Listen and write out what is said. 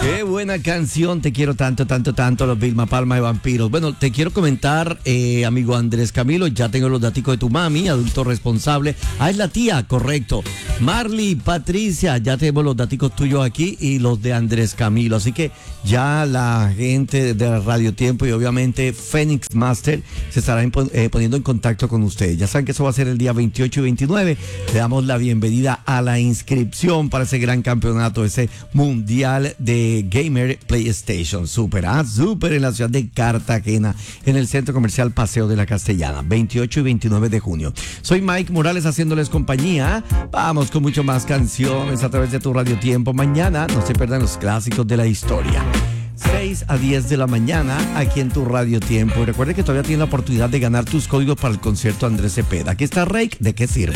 Qué buena canción, te quiero tanto, tanto, tanto, los Vilma Palma de Vampiros. Bueno, te quiero comentar, amigo Andrés Camilo, ya tengo los datos de tu mami, adulto responsable. Ah, es la tía, correcto. Marley, Patricia, ya tenemos los datos tuyos aquí y los de Andrés Camilo. Así que ya la gente de Radio Tiempo y obviamente Phoenix Master se estarán poniendo en contacto con ustedes. Ya saben que eso va a ser el día 28 y 29. Le damos la bienvenida a la inscripción para ese gran campeonato, ese mundial de Gamer PlayStation. Súper en la ciudad de Cartagena, en el Centro Comercial Paseo de la Castellana, 28 y 29 de junio. Soy Mike Morales haciéndoles compañía. Vamos con mucho más canciones a través de tu Radio Tiempo. Mañana no se pierdan los clásicos de la historia. 6 a 10 de la mañana aquí en tu Radio Tiempo. Y recuerde que todavía tiene la oportunidad de ganar tus códigos para el concierto Andrés Cepeda. Aquí está Rake, ¿de qué sirve?